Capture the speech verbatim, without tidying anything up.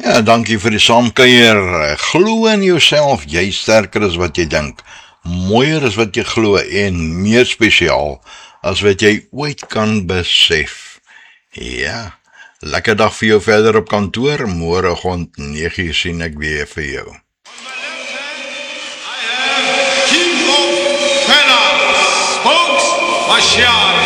Ja, dankie vir die saamkuier. Glo in jouself, jy is sterker as wat jy dink. Mooier as wat jy glo en meer spesiaal as wat jy ooit kan besef. Ja, lekker dag vir jou verder op kantoor. Môre rond nege uur sien ek weer vir jou. King of Fella, Spokes Martial.